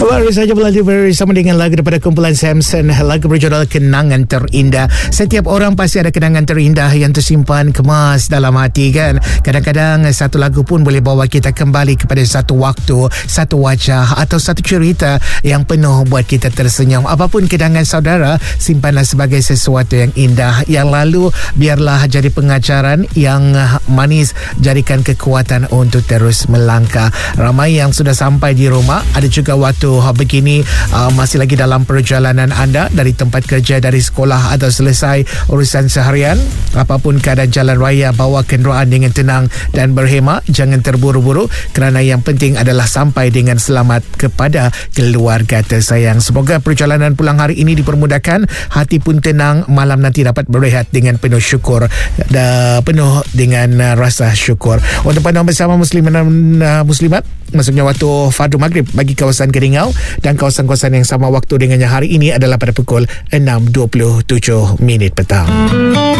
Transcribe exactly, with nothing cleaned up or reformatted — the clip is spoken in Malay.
Baru saja berlalu bersama dengan lagu daripada kumpulan Samson, lagu berjudul Kenangan Terindah. Setiap orang pasti ada kenangan terindah yang tersimpan kemas dalam hati, kan? Kadang-kadang satu lagu pun boleh bawa kita kembali kepada satu waktu, satu wajah atau satu cerita yang penuh buat kita tersenyum. Apapun kenangan saudara, simpanlah sebagai sesuatu yang indah. Yang lalu biarlah jadi pengajaran, yang manis jadikan kekuatan untuk terus melangkah. Ramai yang sudah sampai di rumah, ada juga waktu begini uh, masih lagi dalam perjalanan anda dari tempat kerja, dari sekolah atau selesai urusan seharian. Apapun keadaan jalan raya, bawa kenderaan dengan tenang dan berhemah. Jangan terburu-buru, kerana yang penting adalah sampai dengan selamat kepada keluarga tersayang. Semoga perjalanan pulang hari ini dipermudahkan, hati pun tenang, malam nanti dapat berehat dengan penuh syukur dan penuh dengan uh, rasa syukur. Untuk pandangan bersama muslimin dan uh, muslimat, maksudnya waktu fardu maghrib bagi kawasan Keringau dan kawasan-kawasan yang sama waktu dengannya hari ini adalah pada pukul enam dua puluh tujuh minit petang.